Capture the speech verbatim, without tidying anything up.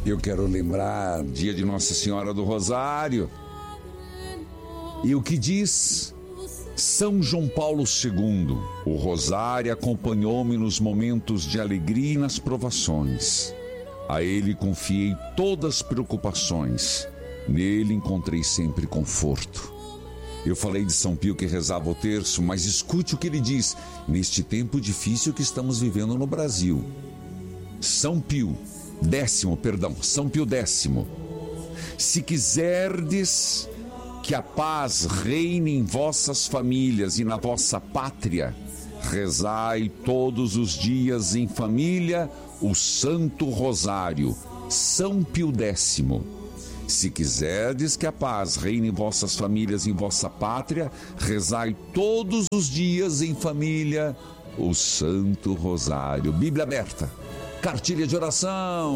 Eu quero lembrar dia de Nossa Senhora do Rosário. E o que diz São João Paulo segundo? O Rosário acompanhou-me nos momentos de alegria e nas provações. A ele confiei todas as preocupações. Nele encontrei sempre conforto. Eu falei de São Pio que rezava o terço, mas escute o que ele diz neste tempo difícil que estamos vivendo no Brasil. São Pio décimo, perdão, São Pio décimo. Se quiserdes que a paz reine em vossas famílias e na vossa pátria, rezai todos os dias em família o Santo Rosário. São Pio décimo. Se quiserdes que a paz reine em vossas famílias e em vossa pátria, rezai todos os dias em família o Santo Rosário. Bíblia aberta, cartilha de oração.